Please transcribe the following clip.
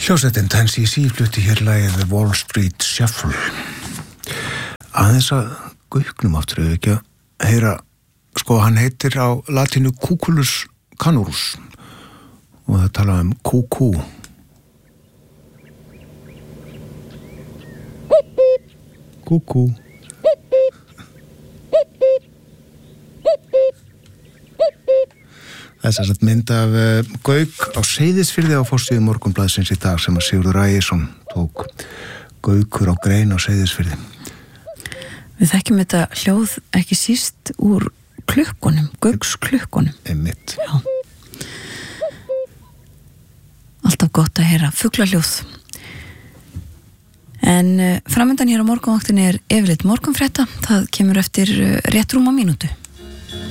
Hljómsveitin Tennessee flutti hér lagið The Wall Street Shuffle. Aðeins að gauknum aftur ef ekki að heyra, sko hann heitir á latínu Cuculus canurus og það tala kúkú. Kúkú. Þess að mynd af gauk á Seyðisfirði á forsíðu Morgunblaðsins í dag sem að Sigurður Ægisson tók. Gaukur á grein á Seyðisfirði. Við þekkjum þetta hljóð ekki síst úr klukkunum, gauksklukkunum. Einmitt. Já. Alltaf gott að heyra fuglahljóð. En framöndan hér á morgunvaktinni yfirleitt morgunfrétta. Það kemur eftir rétt rúma mínútu.